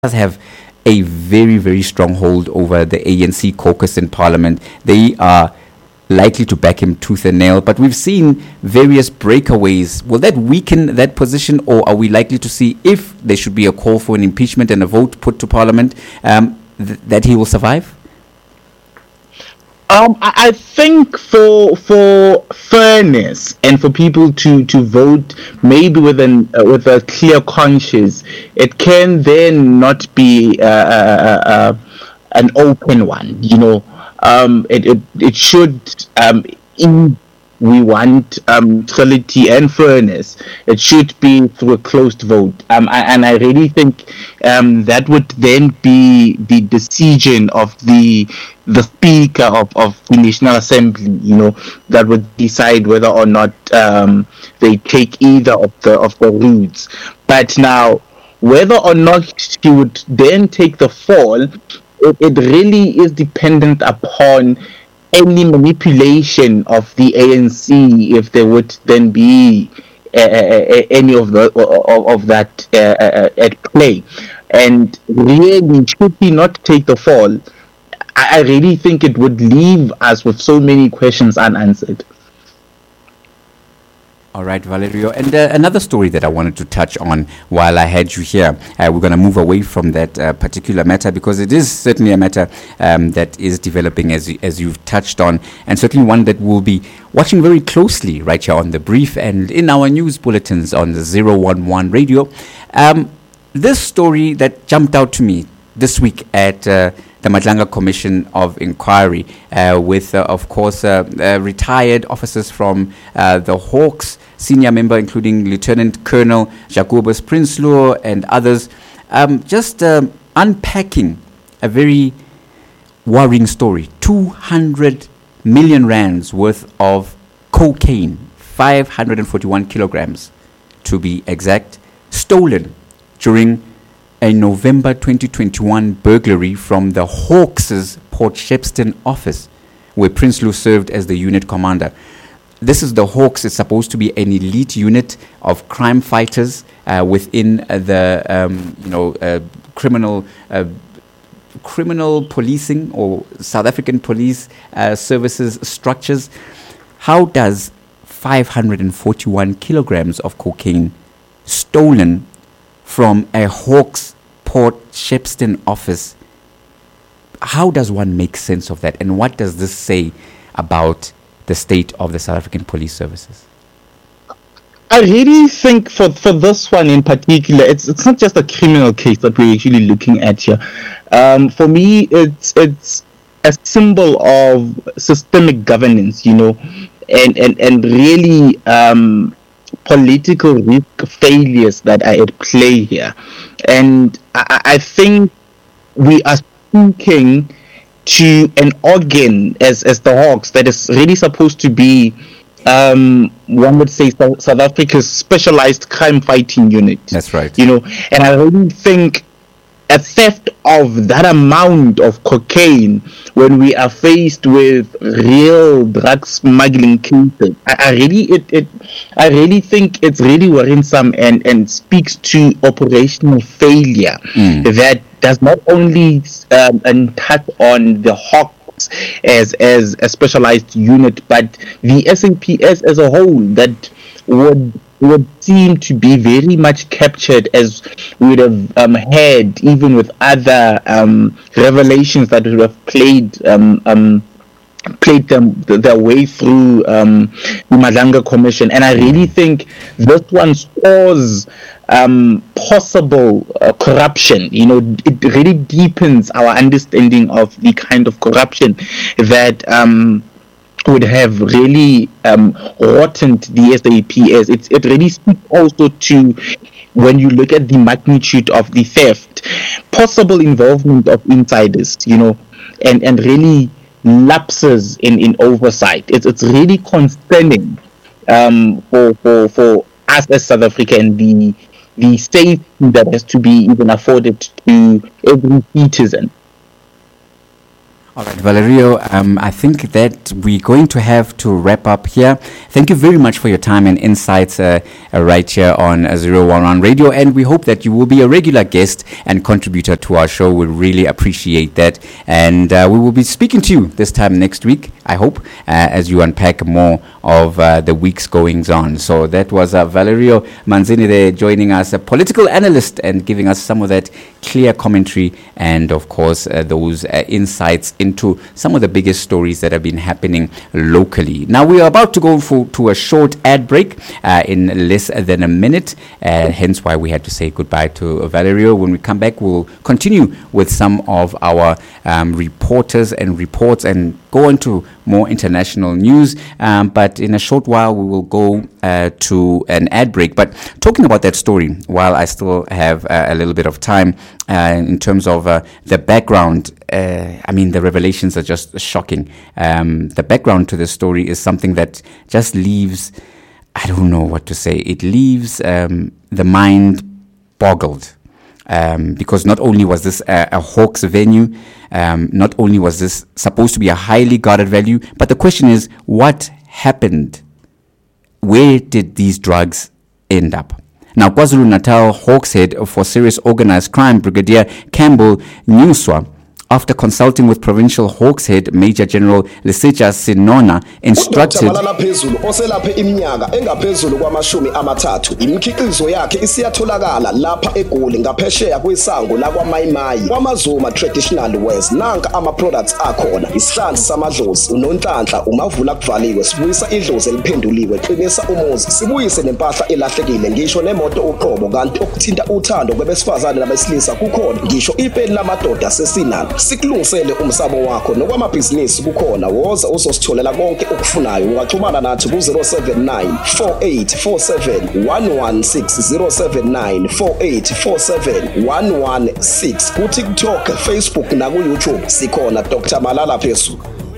does have a very, very strong hold over the ANC caucus in Parliament. They are likely to back him tooth and nail, but we've seen various breakaways. Will that weaken that position, or are we likely to see, if there should be a call for an impeachment and a vote put to Parliament, that he will survive? I think for fairness and for people to vote maybe with a clear conscience, it can then not be an open one. It should we want neutrality and fairness. It should be through a closed vote. And I really think that would then be the decision of the Speaker of the National Assembly, that would decide whether or not they take either of the routes. But now, whether or not he would then take the fall, it really is dependent upon any manipulation of the ANC, if there would then be any of that at play. And really, should he not take the fall, I really think it would leave us with so many questions unanswered. All right, Valerio. And another story that I wanted to touch on while I had you here, we're going to move away from that particular matter, because it is certainly a matter that is developing, as you've touched on, and certainly one that we'll be watching very closely right here on The Brief and in our news bulletins on the 011 radio. This story that jumped out to me this week at the Madlanga Commission of Inquiry, with, of course, retired officers from the Hawks, senior member including Lieutenant Colonel Jacobus Prinsloo and others, just unpacking a very worrying story. 200 million rands worth of cocaine, 541 kilograms to be exact, stolen during a November 2021 burglary from the Hawks' Port Shepstone office, where Prinsloo served as the unit commander. This is the Hawks. It's supposed to be an elite unit of crime fighters within the criminal policing or South African police services structures. How does 541 kilograms of cocaine stolen from a Hawks Port Shepstone office, how does one make sense of that? And what does this say about the state of the South African police services? I really think for this one in particular, it's not just a criminal case that we're actually looking at here. For me, it's a symbol of systemic governance, and really political risk failures that are at play here. And I think we are speaking to an organ as the Hawks that is really supposed to be, one would say, South Africa's specialized crime fighting unit. That's right. And I really think a theft of that amount of cocaine, when we are faced with real drug smuggling cases, I really think it's really worrisome and speaks to operational failure that does not only touch on the Hawks as a specialized unit, but the SAPS as a whole, that would seem to be very much captured, as we would have had even with other revelations that would have played their way through the Madlanga Commission. And I really think this one scores possible corruption. It really deepens our understanding of the kind of corruption that would have really rotted the SAPS. It really speaks also to, when you look at the magnitude of the theft, possible involvement of insiders, and really lapses in oversight. It's really concerning for us as South Africa, and the safety that has to be even afforded to every citizen. All right, Valerio, I think that we're going to have to wrap up here. Thank you very much for your time and insights right here on 011 Radio, and we hope that you will be a regular guest and contributor to our show. We really appreciate that, and we will be speaking to you this time next week, I hope, as you unpack more of the week's goings on. So that was Valerio Manzini there joining us, a political analyst, and giving us some of that clear commentary and, of course, those insights into some of the biggest stories that have been happening locally. Now, we are about to go to a short ad break in less than a minute, hence why we had to say goodbye to Valerio. When we come back, we'll continue with some of our reporters and reports and go into more international news. But in a short while, we will go to an ad break. But talking about that story, while I still have a little bit of time, in terms of the background, I mean, the revelations are just shocking. The background to the story is something that just leaves, I don't know what to say, it leaves the mind boggled. Because not only was this a Hawks venue, not only was this supposed to be a highly guarded venue, but the question is, what happened? Where did these drugs end up? Now, KwaZulu-Natal Hawks head for serious organized crime, Brigadier Campbell Nyuswa, after consulting with Provincial Hawks head Major General Lesetja Sinona, instructed phezulu oselaphe iminyaka engaphezulu kwamashumi amathathu imikhiqizo yakhe isiyatholakala lapha eGoli ngaphesheya kwesango lakwaMayimayi kwamaZuma Traditional Wares. Nanka ama products akhona: isihlanzi samadlozi, unonhlanhla, umavula kuvaliwe, sibuyisa idlozi eliphenduliwe, qinisa umuzi, sibuyise nempahla elahlekile, ngisho nemoto uqobo. Kanti okuthinta uthando kwabesifazane nabesilisa kukhona, ngisho ipeni lamadoda sesinalo. Sikulungisele umsabo wakho nokwamabhizinisi kukhona. Woza uzositholela konke okufunayo. Ungaxhumana nathi ku 079 4847 116 079 4847 116 ku TikTok, Facebook na ku YouTube sikhona Dr. Malala Phezulu.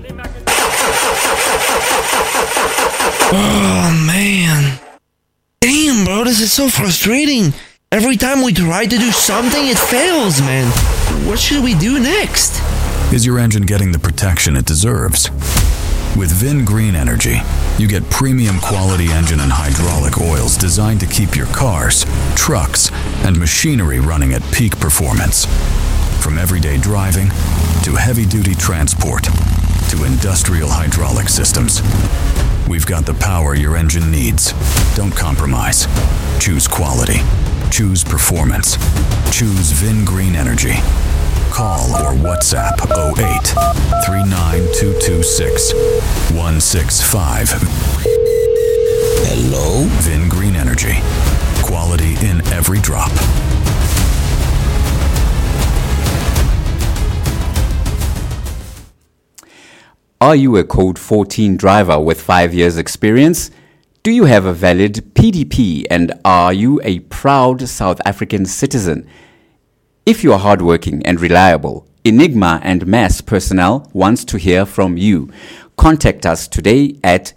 Oh man. Damn, bro, this is so frustrating. Every time we try to do something, it fails, man. What should we do next? Is your engine getting the protection it deserves? With Vin Green Energy, you get premium quality engine and hydraulic oils designed to keep your cars, trucks, and machinery running at peak performance. From everyday driving to heavy-duty transport to industrial hydraulic systems, we've got the power your engine needs. Don't compromise. Choose quality. Choose performance. Choose Vin Green Energy. Call or WhatsApp 08 39226 165. Hello? Vin Green Energy. Quality in every drop. Are you a Code 14 driver with 5 years experience? Do you have a valid PDP, and are you a proud South African citizen? If you are hardworking and reliable, Enigma and Mass personnel wants to hear from you. Contact us today at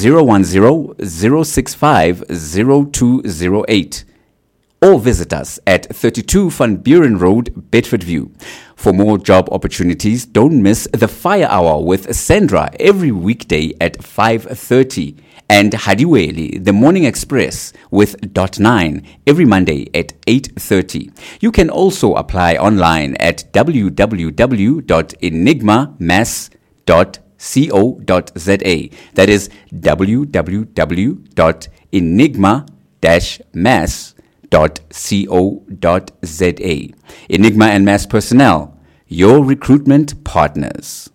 010-065-0208 or visit us at 32 Van Buren Road, Bedfordview. For more job opportunities, don't miss the Fire Hour with Sandra every weekday at 5:30 and Hadiweli, the Morning Express with .9 every Monday at 8:30. You can also apply online at www.enigmamass.co.za. That is www.enigma-mass.co.za. Enigma and Mass personnel, your recruitment partners.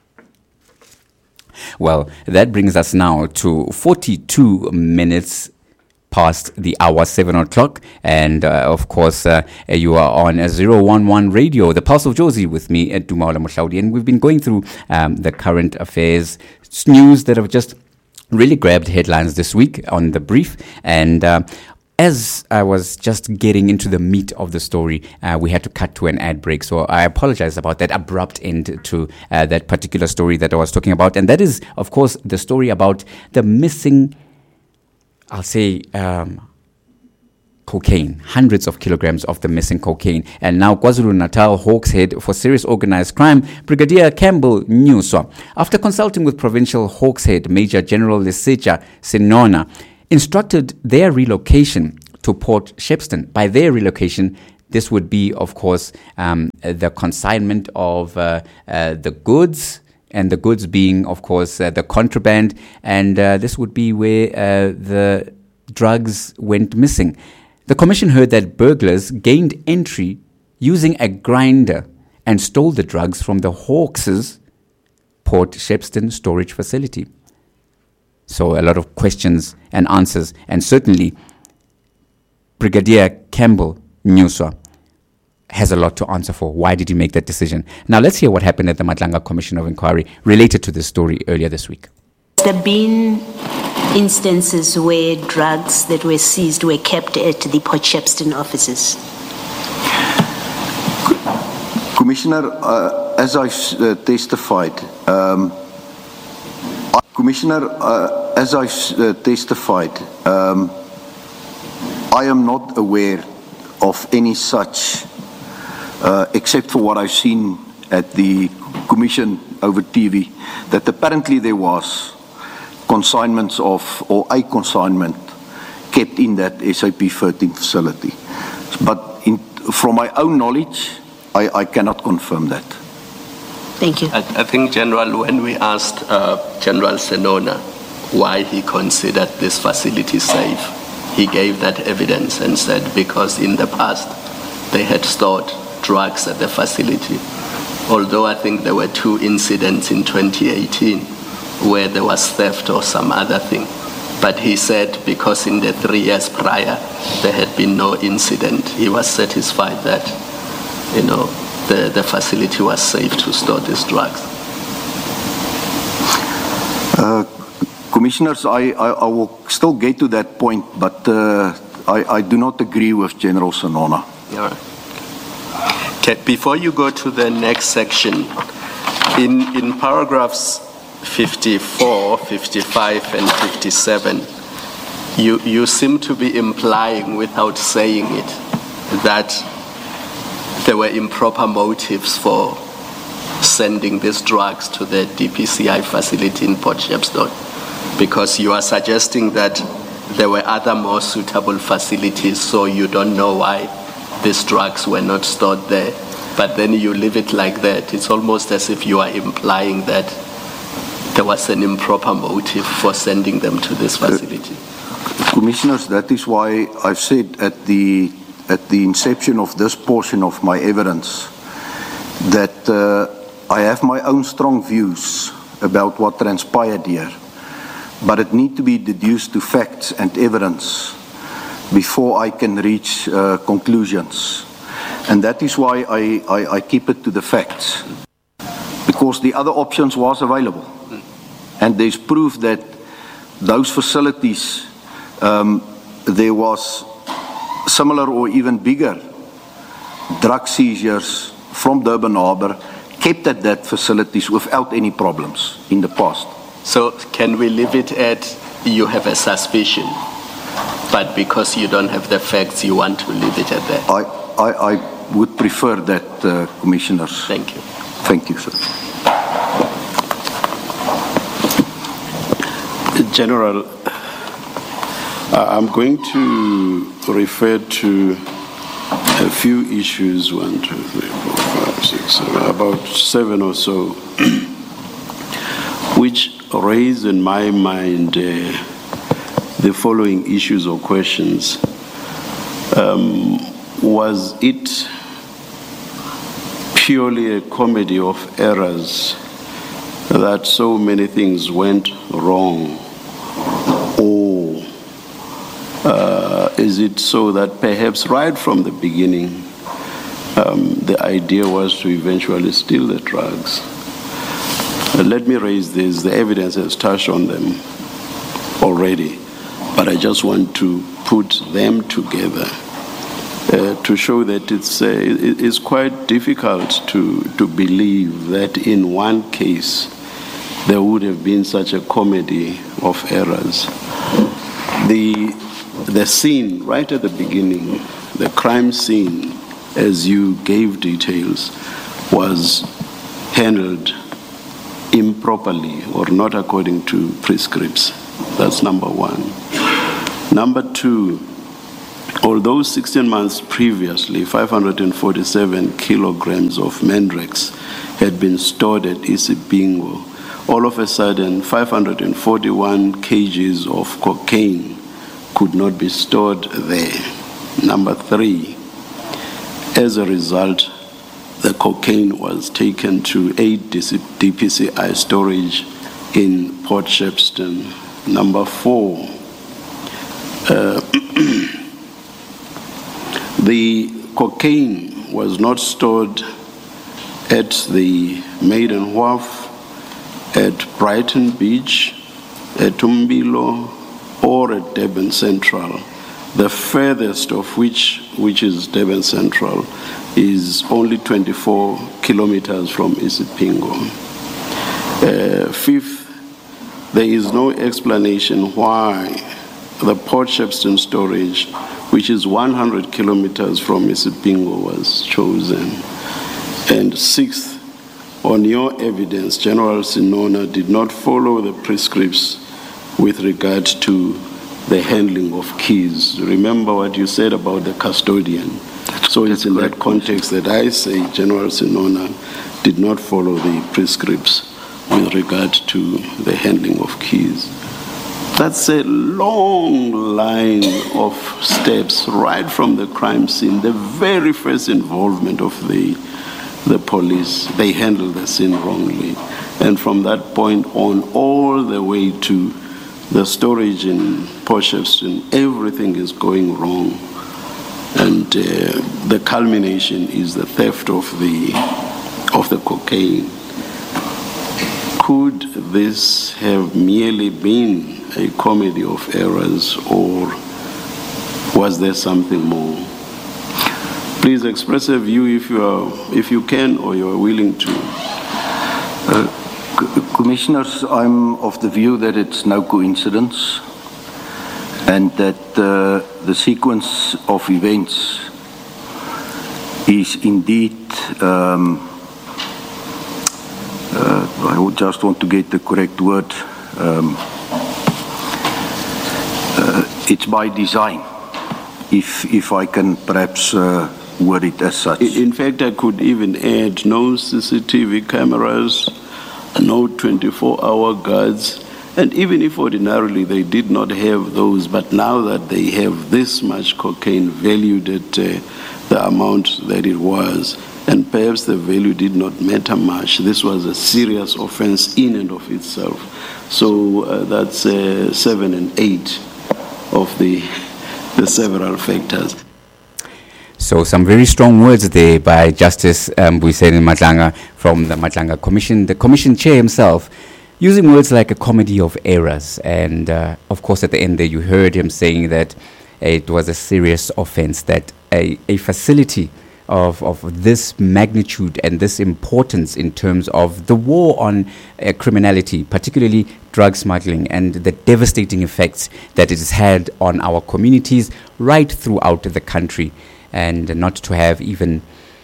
Well, that brings us now to 42 minutes past the hour 7 o'clock. And of course, you are on 011 Radio, the Pulse of Jozi, with me at Dumaola Mohlaudi. And we've been going through the current affairs news that have just really grabbed headlines this week on the brief. And as I was just getting into the meat of the story, we had to cut to an ad break. So I apologize about that abrupt end to that particular story that I was talking about. And that is, of course, the story about the missing, I'll say, cocaine, hundreds of kilograms of the missing cocaine. And now KwaZulu-Natal Hawks head for serious organized crime, Brigadier Campbell Nyuswa, after consulting with Provincial Hawks head Major General Lesetja Senona, instructed their relocation to Port Shepstone. By their relocation, this would be, of course, the consignment of the goods, and the goods being, of course, the contraband, and this would be where the drugs went missing. The commission heard that burglars gained entry using a grinder and stole the drugs from the Hawks' Port Shepstone storage facility. So a lot of questions and answers, and certainly Brigadier Campbell Nyuswa has a lot to answer for. Why did he make that decision? Now let's hear what happened at the Madlanga Commission of Inquiry related to this story earlier this week. There have been instances where drugs that were seized were kept at the Port Shepstone offices. Commissioner, as I testified, I am not aware of any such, except for what I've seen at the commission over TV, that apparently there was consignments of, or a consignment kept in that SAP 13 facility. But from my own knowledge, I cannot confirm that. Thank you. I think, General, when we asked General Senona why he considered this facility safe, he gave that evidence and said because in the past they had stored drugs at the facility. Although I think there were 2 incidents in 2018 where there was theft or some other thing. But he said because in the 3 years prior there had been no incident, he was satisfied that, the facility was safe to store these drugs. Commissioners, I will still get to that point, but I do not agree with General Senona. Yeah. Okay, before you go to the next section, in paragraphs 54, 55, and 57, you seem to be implying, without saying it, that there were improper motives for sending these drugs to the DPCI facility in Port Shepstone, because you are suggesting that there were other more suitable facilities, so you don't know why these drugs were not stored there. But then you leave it like that. It's almost as if you are implying that there was an improper motive for sending them to this facility. Commissioners, that is why I've said at the inception of this portion of my evidence that I have my own strong views about what transpired here, but it needs to be deduced to facts and evidence before I can reach conclusions. And that is why I keep it to the facts, because the other options was available. And there's proof that those facilities, there was similar or even bigger drug seizures from Durban Harbour kept at that facilities without any problems in the past. So can we leave it at you have a suspicion, but because you don't have the facts, you want to leave it at that? I would prefer that, Commissioners. Thank you. Thank you, sir. General, I'm going to refer to a few issues, 1, 2, 3, 4, 5, 6, 7, about 7 or so, which raise in my mind the following issues or questions. Was it purely a comedy of errors that so many things went wrong? Or is it so that perhaps right from the beginning the idea was to eventually steal the drugs? Let me raise this. The evidence has touched on them already, but I just want to put them together to show that it's quite difficult to believe that in one case there would have been such a comedy of errors. The the scene right at the beginning, the crime scene, as you gave details, was handled improperly or not according to prescripts. That's number one. Number two, although 16 months previously, 547 kilograms of Mandrex had been stored at Isipingo, all of a sudden 541 kgs of cocaine could not be stored there. Number three, as a result, the cocaine was taken to 8 DPCI storage in Port Shepstone. Number four, the cocaine was not stored at the Maiden Wharf, at Brighton Beach, at Umbilo, or at Durban Central. The furthest of which is Durban Central, is only 24 kilometers from Isipingo. Fifth, there is no explanation why the Port Shepstone storage, which is 100 kilometers from Isipingo, was chosen. And sixth, on your evidence, General Sinona did not follow the prescripts with regard to the handling of keys. Remember what you said about the custodian. So it's in that context that I say General Sinona did not follow the prescripts with regard to the handling of keys. That's a long line of steps right from the crime scene, the very first involvement of the police. They handled the scene wrongly. And from that point on, all the way to the storage in Port Shepstone, everything is going wrong. And the culmination is the theft of the cocaine. Could this have merely been a comedy of errors, or was there something more? Please express a view if you can or you are willing to. Commissioners, I'm of the view that it's no coincidence and that the sequence of events is indeed, I would just want to get the correct word, it's by design, if I can perhaps word it as such. In fact, I could even add no CCTV cameras, no 24-hour guards, and even if ordinarily they did not have those, but now that they have this much cocaine valued at the amount that it was, and perhaps the value did not matter much, this was a serious offense in and of itself. So that's 7 and 8 of the several factors. So some very strong words there by Justice Mbuyiseni Madlanga from the Madlanga Commission, the Commission chair himself, using words like a comedy of errors. And of course, at the end there, you heard him saying that it was a serious offense, that a facility of this magnitude and this importance in terms of the war on criminality, particularly drug smuggling, and the devastating effects that it has had on our communities right throughout the country, and not to have even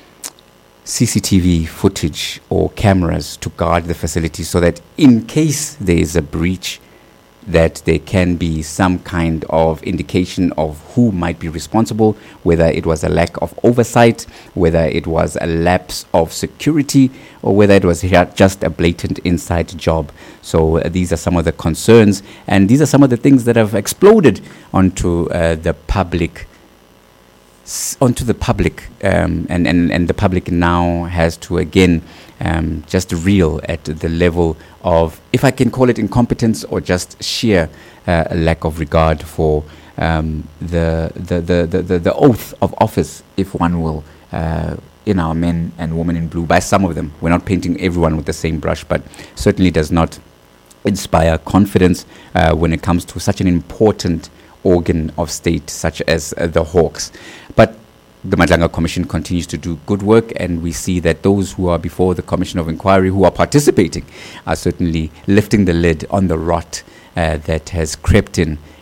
CCTV footage or cameras to guard the facility, so that in case there is a breach, that there can be some kind of indication of who might be responsible, whether it was a lack of oversight, whether it was a lapse of security, or whether it was just a blatant inside job. So these are some of the concerns, and these are some of the things that have exploded onto the public, and the public now has to again just reel at the level of, if I can call it incompetence, or just sheer lack of regard for the oath of office, if one will, in our men and women in blue, by some of them. We're not painting everyone with the same brush, but certainly does not inspire confidence when it comes to such an important organ of state such as the Hawks. But the Madlanga Commission continues to do good work, and we see that those who are before the Commission of Inquiry, who are participating, are certainly lifting the lid on the rot that has crept in